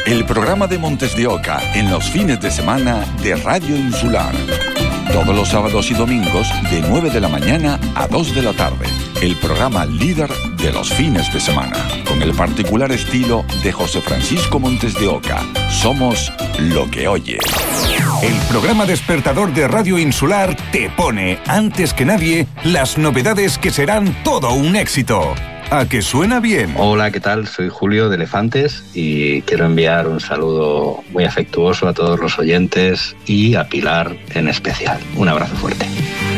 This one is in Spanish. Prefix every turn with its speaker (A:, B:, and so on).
A: el programa de Montes de Oca en los fines de semana de Radio Insular. Todos los sábados y domingos de 9 de la mañana a 2 de la tarde. El programa líder de los fines de semana. Con el particular estilo de José Francisco Montes de Oca. Somos lo que oyes.
B: El programa despertador de Radio Insular te pone, antes que nadie, las novedades que serán todo un éxito. ¿A que suena bien?
C: Hola, ¿qué tal? Soy Julio de Elefantes y quiero enviar un saludo muy afectuoso a todos los oyentes y a Pilar en especial. Un abrazo fuerte.